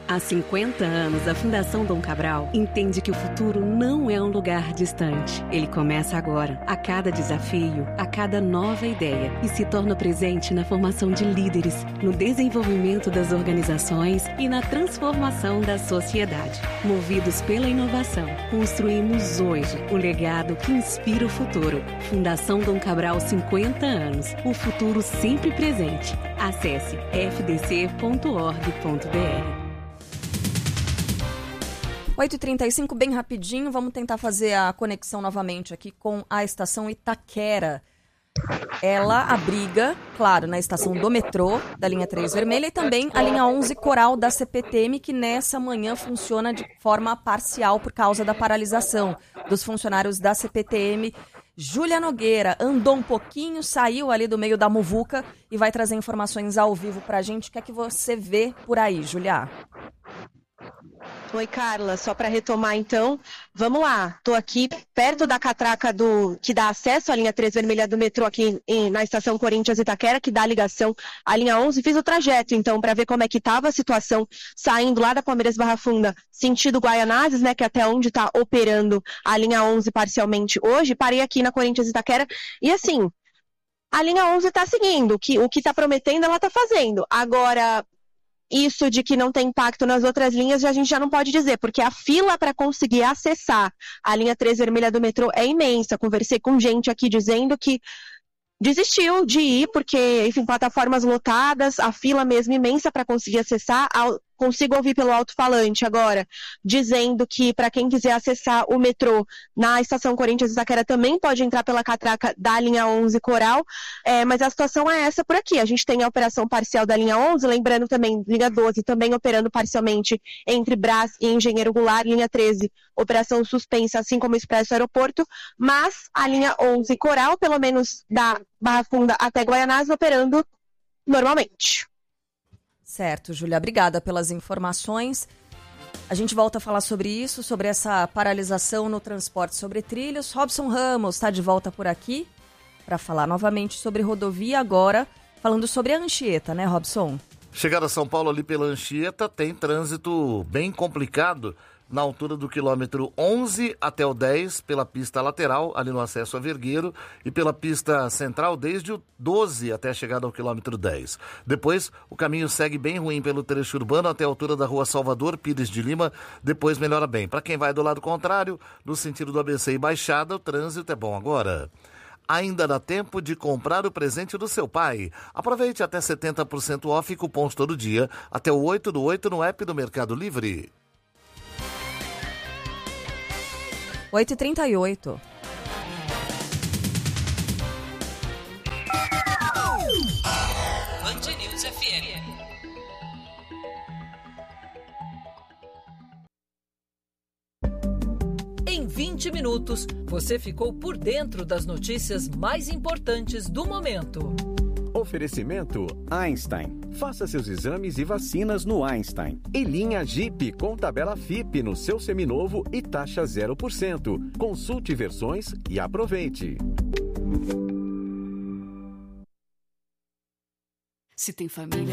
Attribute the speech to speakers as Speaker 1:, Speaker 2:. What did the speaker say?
Speaker 1: Há 50 anos, a Fundação Dom Cabral entende que o futuro não é um lugar distante. Ele começa agora, a cada desafio, a cada nova ideia, e se torna presente na formação de líderes, no desenvolvimento das organizações e na transformação da sociedade. Movidos pela inovação, construímos hoje o legado que inspira o futuro. Fundação Dom Cabral, 50 anos. O futuro sempre presente. Acesse fdc.org.br.
Speaker 2: 8h35, bem rapidinho, vamos tentar fazer a conexão novamente aqui com a estação Itaquera. Ela abriga, claro, na estação do metrô, da linha 3 vermelha, e também a linha 11 Coral da CPTM, que nessa manhã funciona de forma parcial por causa da paralisação dos funcionários da CPTM. Júlia Nogueira andou um pouquinho, saiu ali do meio da muvuca e vai trazer informações ao vivo pra gente. O que é que você vê por aí, Júlia?
Speaker 3: Oi, Carla, só para retomar então, vamos lá, estou aqui perto da catraca que dá acesso à linha 3 vermelha do metrô aqui na estação Corinthians Itaquera, que dá ligação à linha 11, fiz o trajeto então para ver como é que estava a situação saindo lá da Palmeiras Barra Funda, sentido Guaianazes, né, que é até onde está operando a linha 11 parcialmente hoje, parei aqui na Corinthians Itaquera e assim, a linha 11 está seguindo, o que está prometendo ela está fazendo, agora... Isso de que não tem impacto nas outras linhas, a gente já não pode dizer, porque a fila para conseguir acessar a linha 3 vermelha do metrô é imensa. Conversei com gente aqui dizendo que desistiu de ir, porque, enfim, plataformas lotadas, a fila mesmo imensa para conseguir acessar. Consigo ouvir pelo alto-falante agora, dizendo que para quem quiser acessar o metrô na estação Corinthians Itaquera também pode entrar pela catraca da linha 11 Coral, mas a situação é essa por aqui. A gente tem a operação parcial da linha 11, lembrando também, linha 12 também operando parcialmente entre Brás e Engenheiro Goulart, linha 13, operação suspensa, assim como o Expresso Aeroporto, mas a linha 11 Coral, pelo menos da Barra Funda até Guaianazes, operando normalmente.
Speaker 2: Certo, Júlia, obrigada pelas informações. A gente volta a falar sobre isso, sobre essa paralisação no transporte sobre trilhos. Robson Ramos está de volta por aqui para falar novamente sobre rodovia, agora falando sobre a Anchieta, né, Robson?
Speaker 4: Chegada a São Paulo ali pela Anchieta, tem trânsito bem complicado na altura do quilômetro 11 até o 10, pela pista lateral, ali no acesso a Vergueiro, e pela pista central desde o 12 até a chegada ao quilômetro 10. Depois, o caminho segue bem ruim pelo trecho urbano até a altura da rua Salvador Pires de Lima, depois melhora bem. Para quem vai do lado contrário, no sentido do ABC e Baixada, o trânsito é bom agora. Ainda dá tempo de comprar o presente do seu pai. Aproveite até 70% off e cupons todo dia, até o 8/8 no app do Mercado Livre.
Speaker 2: 8h38.
Speaker 5: Band News FM. Em 20 minutos, você ficou por dentro das notícias mais importantes do momento.
Speaker 6: Oferecimento Einstein. Faça seus exames e vacinas no Einstein. E linha Jeep com tabela FIP no seu seminovo e taxa 0%. Consulte versões e aproveite.
Speaker 7: Se tem família...